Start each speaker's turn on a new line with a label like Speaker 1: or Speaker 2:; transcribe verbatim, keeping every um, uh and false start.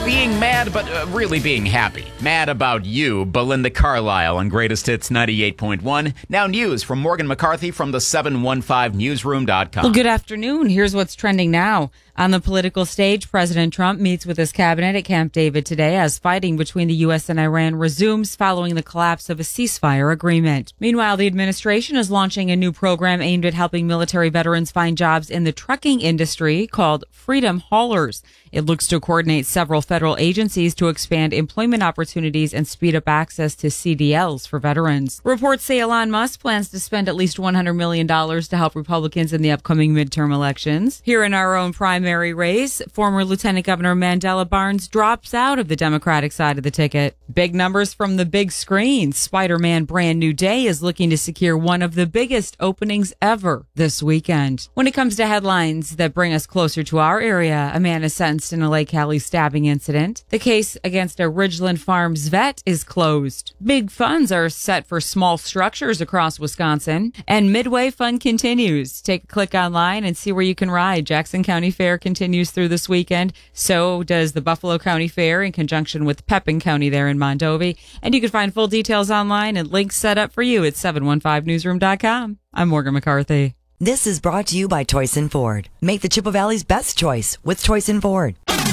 Speaker 1: Being mad, but uh, really being happy. Mad about you, Belinda Carlisle on Greatest Hits ninety-eight point one. Now news from Morgan McCarthy from the seven one five newsroom dot com.
Speaker 2: Well, good afternoon. Here's what's trending now. On the political stage, President Trump meets with his cabinet at Camp David today as fighting between the U S and Iran resumes following the collapse of a ceasefire agreement. Meanwhile, the administration is launching a new program aimed at helping military veterans find jobs in the trucking industry called Freedom Haulers. It looks to coordinate several federal agencies to expand employment opportunities and speed up access to C D Ls for veterans. Reports say Elon Musk plans to spend at least one hundred million dollars to help Republicans in the upcoming midterm elections. Here in our own primary race, former Lieutenant Governor Mandela Barnes drops out of the Democratic side of the ticket. Big numbers from the big screen. Spider-Man Brand New Day is looking to secure one of the biggest openings ever this weekend. When it comes to headlines that bring us closer to our area, a man is sentenced in a Lake Cali stabbing incident. The case against a Ridgeland Farms vet is closed. Big funds are set for small structures across Wisconsin, and Midway Fun continues. Take a click online and see where you can ride. Jackson County Fair continues through this weekend. So does the Buffalo County Fair in conjunction with Pepin County there in Mondovi. And you can find full details online and links set up for you at seven one five newsroom dot com. I'm Morgan McCarthy.
Speaker 3: This is brought to you by Toyson Ford. Make the Chippewa Valley's best choice with Toyson Ford.